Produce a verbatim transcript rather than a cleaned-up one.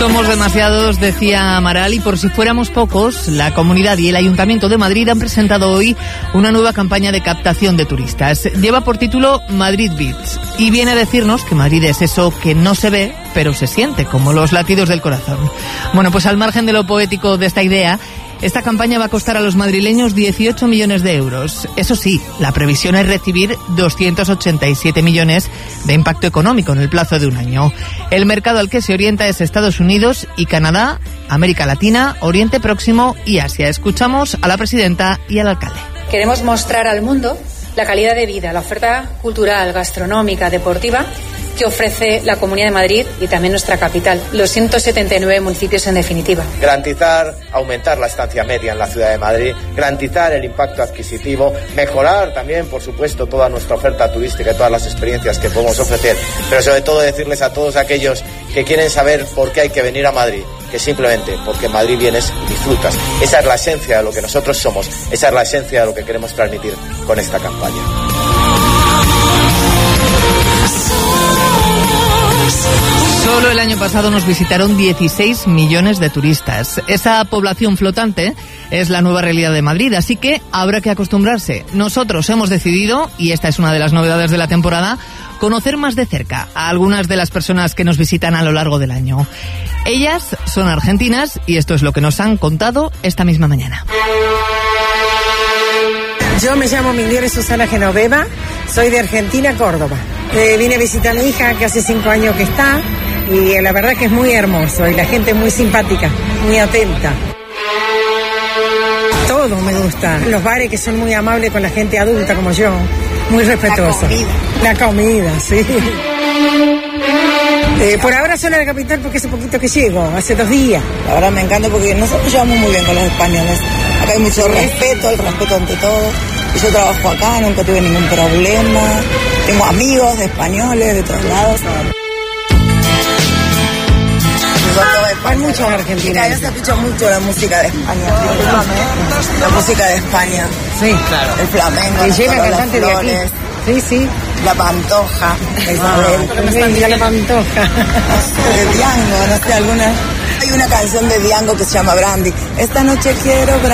Somos demasiados, decía Amaral, y por si fuéramos pocos, la Comunidad y el Ayuntamiento de Madrid han presentado hoy una nueva campaña de captación de turistas. Lleva por título Madrid Beats y viene a decirnos que Madrid es eso que no se ve, pero se siente, como los latidos del corazón. Bueno, pues al margen de lo poético de esta idea, esta campaña va a costar a los madrileños dieciocho millones de euros. Eso sí, la previsión es recibir doscientos ochenta y siete millones de impacto económico en el plazo de un año. El mercado al que se orienta es Estados Unidos y Canadá, América Latina, Oriente Próximo y Asia. Escuchamos a la presidenta y al alcalde. Queremos mostrar al mundo la calidad de vida, la oferta cultural, gastronómica, deportiva que ofrece la Comunidad de Madrid y también nuestra capital, los ciento setenta y nueve municipios en definitiva. Garantizar, aumentar la estancia media en la ciudad de Madrid, garantizar el impacto adquisitivo, mejorar también, por supuesto, toda nuestra oferta turística y todas las experiencias que podemos ofrecer, pero sobre todo decirles a todos aquellos que quieren saber por qué hay que venir a Madrid, que simplemente porque en Madrid vienes y disfrutas. Esa es la esencia de lo que nosotros somos, esa es la esencia de lo que queremos transmitir con esta campaña. Solo el año pasado nos visitaron dieciséis millones de turistas. Esa población flotante es la nueva realidad de Madrid, así que habrá que acostumbrarse. Nosotros hemos decidido, y esta es una de las novedades de la temporada, conocer más de cerca a algunas de las personas que nos visitan a lo largo del año. Ellas son argentinas y esto es lo que nos han contado esta misma mañana. Yo me llamo Miguel Susana Genoveva, soy de Argentina, Córdoba. Eh, vine a visitar a mi hija, que hace cinco años que está, y eh, la verdad que es muy hermoso, y la gente es muy simpática, muy atenta. Todo me gusta. Los bares que son muy amables con la gente adulta como yo, muy respetuosos. La comida. La comida, sí. Eh, por ahora solo a la capital porque hace poquito que llego, hace dos días. La verdad me encanta porque nosotros llevamos muy bien con los españoles. Acá hay mucho respeto, el respeto ante todo. Y yo trabajo acá, nunca tuve ningún problema. Tengo amigos de españoles de todos lados. Hay muchos argentinos. Acá se escucha mucho la música de España. La música de España. Sí, claro. El flamenco. Y llega cantante de aquí. Sí, sí. La Pantoja. Ah, la Pantoja. De Diango, no sé, alguna. Hay una canción de Diango que se llama Brandy. Esta noche quiero